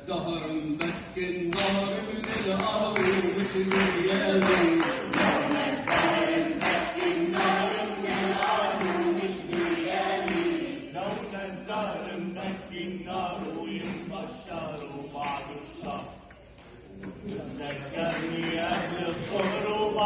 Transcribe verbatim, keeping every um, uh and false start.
السهر مبكي النار من القهوة ومش مريالي. لولا السهر مبكي النار من القهوة ومش مريالي. لولا الزهر مبكي النار وينبشروا بعد الشهر. تذكرني أهل الظهر